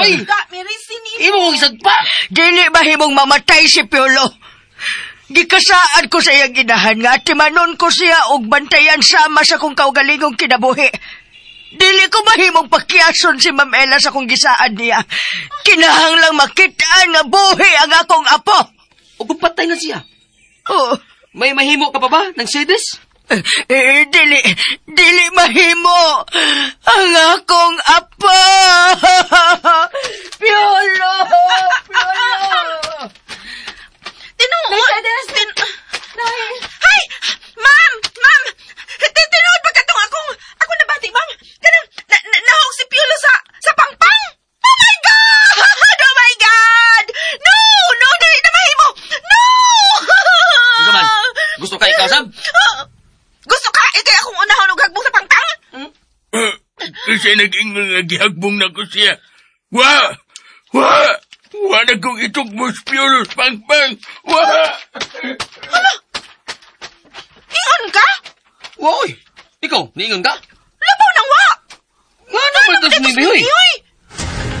Ay! Mary, sinino? Imo mong isagpa! Dili mahimong mamatay si Piolo. Gikasaan ko sa iyang inahan nga timanon ko siya og bantayan sama sa kong kaugalingong kinabuhi. Dili ko mahimong pakyason si Ma'am Ella sa kong gisaan niya. Kinahanglang makitaan nga buhi ang akong apo. O kung patay na siya, Oh, may mahimo ka pa ba ng sedes? dili mahimo ang akong apo. Piolo! Piolo! Tinuod! Hay! Ma'am! Tinuod ba katong ako nabati, ma'am? Nahog si Piolo sa pangpang! Oh my God! Oh my God! No! Dili na mahimo! No! Ano man? Gusto ka ikasab? Gusto ka? Ikay akong unahon og hagbong sa pangpang? Kasi naging mga gihagbong na ko siya. Wa na kong itugmos Piolos pangpang. Ingon ka? Woy! Ikaw, niingon ka? Labaw nang wa! Nga naman ito si Mihoy.